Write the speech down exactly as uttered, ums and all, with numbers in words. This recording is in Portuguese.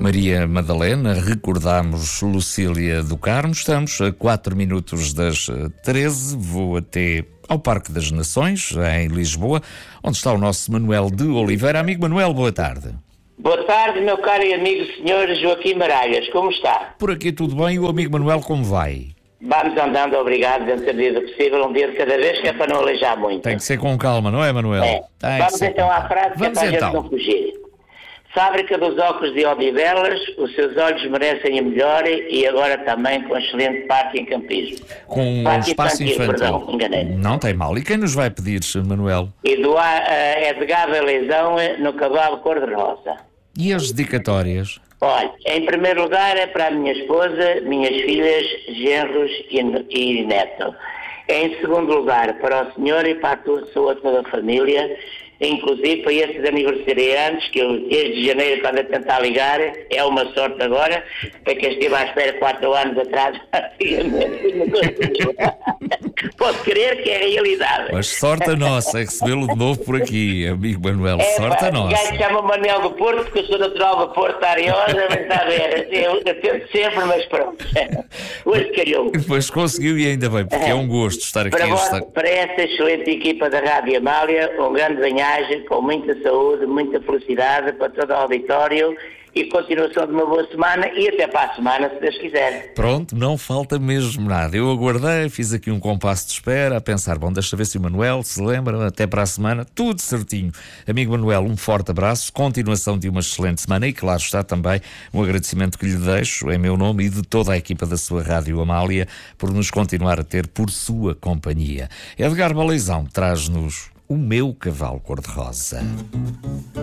Maria Madalena, recordamos Lucília do Carmo. Estamos a quatro minutos das treze. Vou até ao Parque das Nações, em Lisboa, onde está o nosso Manuel de Oliveira. Amigo Manuel, boa tarde. Boa tarde, meu caro e amigo senhor Joaquim Maralhas. Como está? Por aqui tudo bem. E o amigo Manuel como vai? Vamos andando, obrigado, dentro da medida possível, um dia de cada vez, que é para não aleijar muito. Tem que ser com calma, não é, Manuel? É. Vamos então à frase, que é para a gente não fugir. Fábrica dos óculos de Odivelas, os seus olhos merecem a melhor e agora também com excelente parque em campismo. Com um parque espaço infantil. Perdão, enganei. Não tem mal. E quem nos vai pedir, Manuel? Eduardo uh, Edgar Leizão no cavalo cor-de-rosa. E as dedicatórias? Olha, em primeiro lugar é para a minha esposa, minhas filhas, genros e, e neto. Em segundo lugar, para o senhor e para a tua, sua toda a família, inclusive para esses aniversariantes, que eu desde janeiro, quando a tentar ligar, é uma sorte agora, para quem estive à espera quatro anos atrás, pode crer que é a realidade. Mas sorte a nossa é recebê-lo de novo por aqui, amigo Manuel, é, sorte pá, a nossa. O gajo chama Manuel do Porto, porque eu sou natural do Porto, da Ariosa, mas está a ver, eu, eu tento sempre, mas pronto, hoje calhou. Depois conseguiu e ainda bem, porque é um gosto estar aqui. Para, vós, estar... para essa excelente equipa da Rádio Amália, um grande banhagem, com muita saúde, muita felicidade para todo o auditório e continuação de uma boa semana e até para a semana, se Deus quiser. Pronto, não falta mesmo nada. Eu aguardei, fiz aqui um compasso de espera a pensar, bom, deixa ver se o Manuel se lembra, até para a semana, tudo certinho. Amigo Manuel, um forte abraço, continuação de uma excelente semana e claro está também um agradecimento que lhe deixo em meu nome e de toda a equipa da sua Rádio Amália por nos continuar a ter por sua companhia. Edgar Leizão traz-nos O Meu Cavalo Cor-de-Rosa.